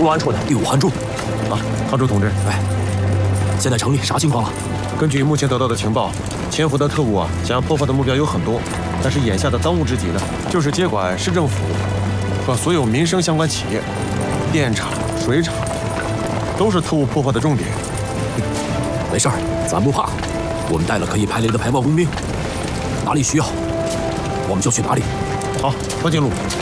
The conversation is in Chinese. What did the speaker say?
公安处的第5汉柱。 啊，汉柱同志， 哎，现在城里啥情况了？ 根据目前得到的情报，潜伏的特务想要破获的目标有很多，但是眼下的当务之急呢，就是接管市政府和所有民生相关企业，电厂、水厂都是特务破获的重点。 没事儿，咱不怕，我们带了可以排雷的排爆工兵，哪里需要我们就去哪里。 好，方进路。